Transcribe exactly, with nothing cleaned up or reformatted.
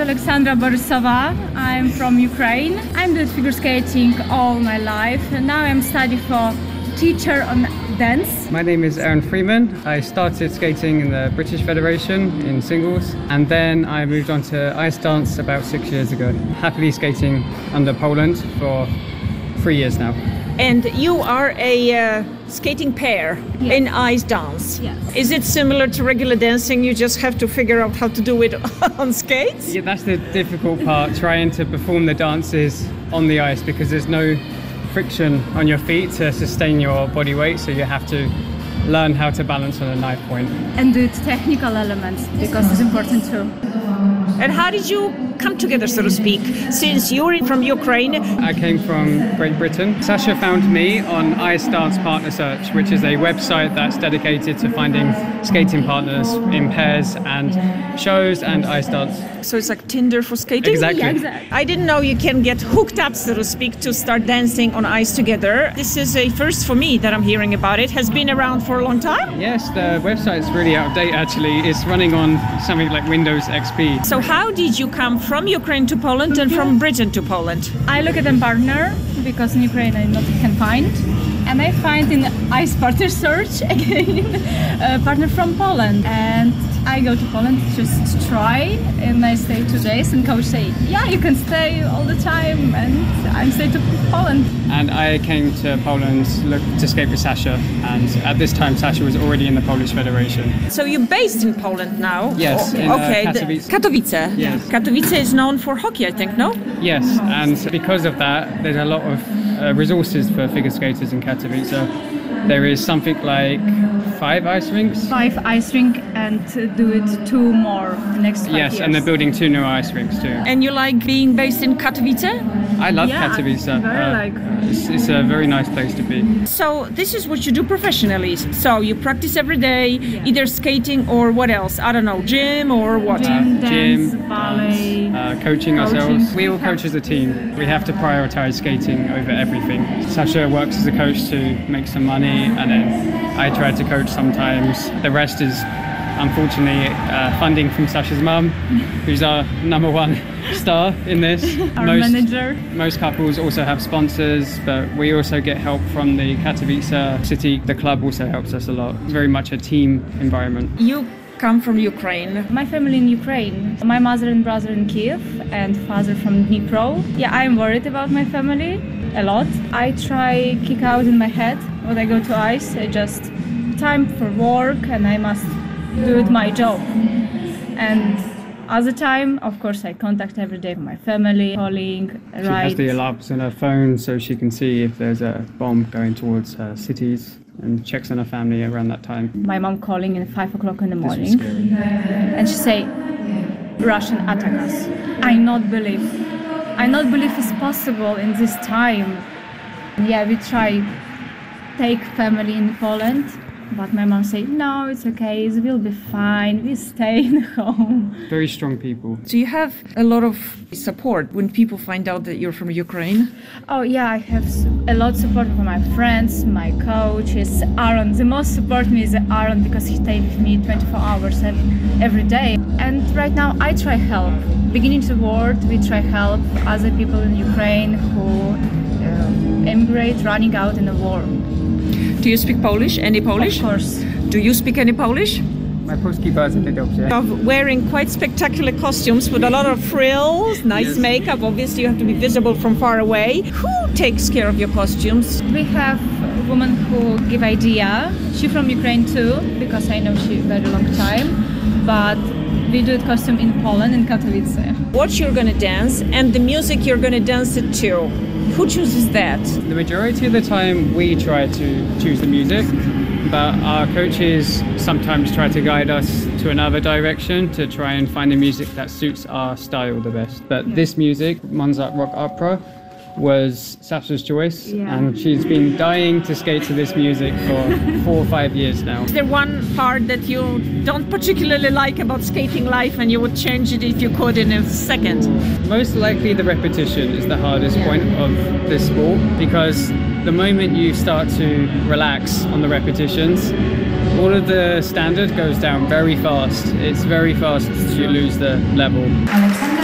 Alexandra Borisova. I'm from Ukraine. I'm doing figure skating all my life. And now I'm studying for teacher on dance. My name is Aaron Freeman. I started skating in the British Federation in singles, and then I moved on to ice dance about six years ago. Happily skating under Poland for three years now. And you are a uh, skating pair Yes. in ice dance. Yes. Is it similar to regular dancing? You just have to figure out how to do it on skates? Yeah, that's the difficult part, trying to perform the dances on the ice, because there's no friction on your feet to sustain your body weight, so you have to learn how to balance on a knife point. And do technical elements because it's important too. And how did you come together, so to speak, since you're from Ukraine? I came from Great Britain. Sasha found me on Ice Dance Partner Search, which is a website that's dedicated to finding skating partners in pairs and shows and ice dance. So it's like Tinder for skating? Exactly. Yeah, exactly. I didn't know you can get hooked up, so to speak, to start dancing on ice together. This is a first for me that I'm hearing about it. Has been around for a long time? Yes, the website's really out of date actually. It's running on something like Windows X P. So how did you come from Ukraine to Poland and from Britain to Poland? I look at a partner because in Ukraine I not can find. And I find in ice partner search again a partner from Poland. And I go to Poland just to try, and I stay two days. And coach say, yeah, you can stay all the time, and I stay to Poland. And I came to Poland look, to skate with Sasha, and at this time Sasha was already in the Polish Federation. So you're based in Poland now? Yes, Oh, in, uh, okay. the- Katowice. Katowice. Yes. Katowice is known for hockey, I think, no? Yes, and because of that, there's a lot of uh, resources for figure skaters in Katowice. There is something like five ice rinks. Five ice rink and uh, do it two more next five Yes, years. and they're building two new ice rinks too. And you like being based in Katowice? I love Yeah, Katowice. very like- it's, it's a very nice place to be. So this is what you do professionally. So you practice every day, Yeah. either skating or what else? I don't know, gym or what? Gym, Uh, dance, gym, ballet. Uh, coaching ourselves. Coaching. We all coach as a team. We have to prioritize skating over everything. Sasha works as a coach to make some money, and then I try to coach sometimes. The rest is unfortunately uh, funding from Sasha's mum, who's our number one star in this. Our most, manager. Most couples also have sponsors, but we also get help from the Katowice city. The club also helps us a lot. It's very much a team environment. You come from Ukraine. My family in Ukraine. My mother and brother in Kiev and father from Dnipro. Yeah, I'm worried about my family a lot. I try kick out in my head when I go to ice. I just time for work and I must do it my job. And other time, of course, I contact every day my family, calling, She right. has the alarms on her phone so she can see if there's a bomb going towards her cities, and checks on her family around that time. My mom calling at five o'clock in the This was morning, scary. and she say, "Russian attack us." I not believe. I not believe it's possible in this time. Yeah, we try take family in Poland, but my mom say, "No, it's okay. It will be fine. We stay in home." Very strong people. Do you have a lot of support when people find out that you're from Ukraine? Oh yeah, I have s- a lot of support from my friends, my coach is Aaron. The most support me is Aaron because he stay with me twenty-four hours ev- every day. And right now I try help. Beginning to world, we try help other people in Ukraine who uh, emigrate, running out in the war. Do you speak Polish? Any Polish? Of course. Do you speak any Polish? My polski bardzo niedobrze. Of wearing quite spectacular costumes with a lot of frills, nice Yes. makeup. Obviously, you have to be visible from far away. Who takes care of your costumes? We have a woman who give idea. She from Ukraine too, because I know she very long time. But we do it costume in Poland, in Katowice. What you're gonna dance and the music you're gonna dance it to. Who chooses that? The majority of the time we try to choose the music, but our coaches sometimes try to guide us to another direction to try and find the music that suits our style the best. But this music, Mozart Rock Opera, was Sasha's choice, Yeah. and she's been dying to skate to this music for four or five years now. Is there one part that you don't particularly like about skating life and you would change it if you could in a second? Most likely the repetition is the hardest Yeah. point of this sport, because the moment you start to relax on the repetitions, all of the standard goes down very fast. It's very fast to lose the level. Alexandra